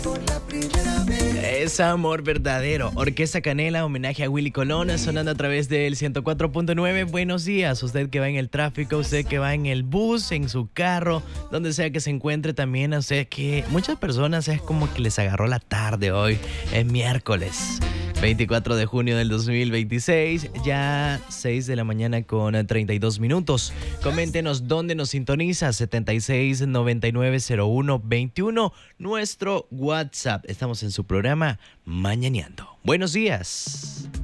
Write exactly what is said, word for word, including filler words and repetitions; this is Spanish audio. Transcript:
Es amor verdadero. Orquesta Canela, homenaje a Willy Colón, sonando a través del ciento cuatro punto nueve. Buenos días, usted que va en el tráfico, usted que va en el bus, en su carro, donde sea que se encuentre también. O sea que muchas personas es como que les agarró la tarde hoy, es miércoles veinticuatro de junio del dos mil veintiséis, ya seis de la mañana con treinta y dos minutos. Coméntenos dónde nos sintoniza, setenta y seis noventa y nueve cero uno veintiuno, nuestro WhatsApp. Estamos en su programa Mañaneando. Buenos días.